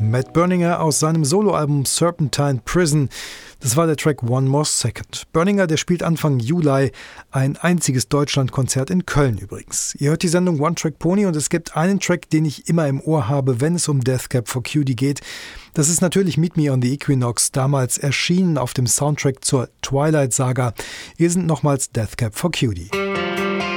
Matt Berninger aus seinem Soloalbum Serpentine Prison. Das war der Track One More Second. Berninger, der spielt Anfang Juli ein einziges Deutschlandkonzert in Köln übrigens. Ihr hört die Sendung One Track Pony und es gibt einen Track, den ich immer im Ohr habe, wenn es um Death Cab for Cutie geht. Das ist natürlich Meet Me on the Equinox, damals erschienen auf dem Soundtrack zur Twilight Saga. Hier sind nochmals Death Cab for Cutie.